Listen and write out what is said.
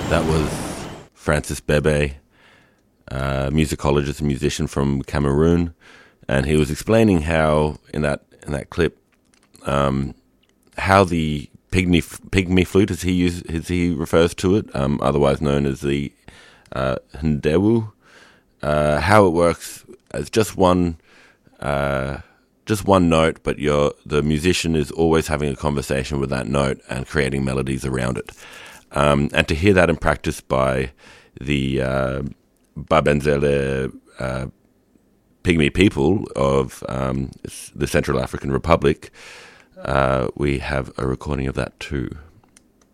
That was Francis Bebe, musicologist and musician from Cameroon, and he was explaining how in that clip, how the pygmy flute, as he refers to it, otherwise known as the ndewu, how it works as just one note, but the musician is always having a conversation with that note and creating melodies around it. And to hear that in practice by the Babenzele Pygmy people of the Central African Republic, we have a recording of that too.